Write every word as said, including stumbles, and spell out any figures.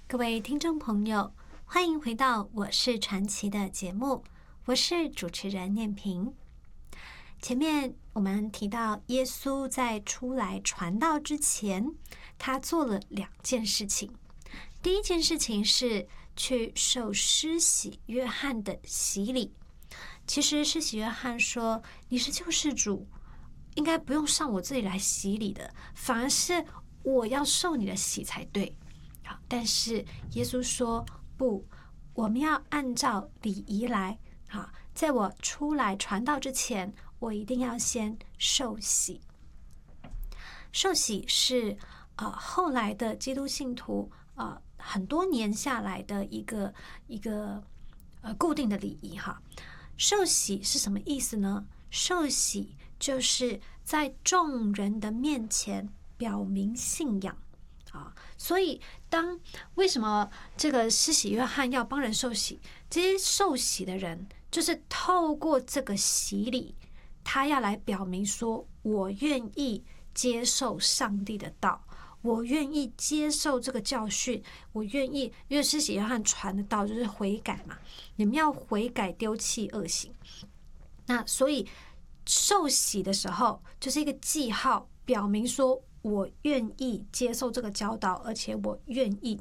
各位听众朋友，欢迎回到《我是传奇》的节目，我是主持人念萍。前面我们提到，耶稣在出来传道之前，他做了两件事情。第一件事情是去受施洗约翰的洗礼。其实施洗约翰说：“你是救世主，应该不用上我这里来洗礼的，反而是我要受你的洗才对。”好，但是耶稣说不，我们要按照礼仪来。好，在我出来传道之前，我一定要先受洗。受洗是呃后来的基督信徒呃很多年下来的一个一个呃固定的礼仪哈。受洗是什么意思呢？受洗就是在众人的面前表明信仰。啊，所以当为什么这个施洗约翰要帮人受洗？这些受洗的人就是透过这个洗礼，他要来表明说，我愿意接受上帝的道，我愿意接受这个教训，我愿意，因为施洗约翰传的道就是悔改嘛，你们要悔改，丢弃恶行。那所以受洗的时候就是一个记号，表明说我愿意接受这个教导，而且我愿意